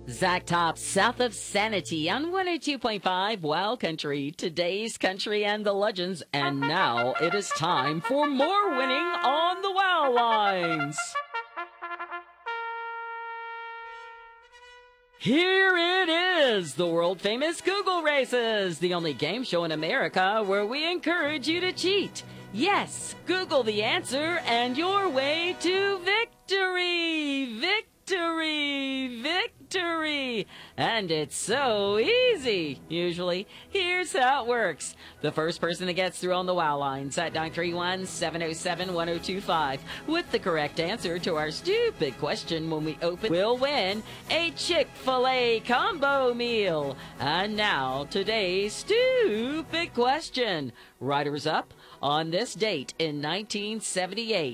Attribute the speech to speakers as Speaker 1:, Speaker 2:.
Speaker 1: Zach Top, south of Sanity on 102.5 Wild Country, today's country and the legends. And now it is time for more winning on the Wow Lines. Here it is, the world-famous Google Races, the only game show in America where we encourage you to cheat. Yes, Google the answer and your way to victory, victory, victory. And it's so easy, usually. Here's how it works. The first person that gets through on the Wow Lines at 931-707-1025 with the correct answer to our stupid question when we open will win a Chick-fil-A combo meal. And now, today's stupid question. Riders up on this date in 1978.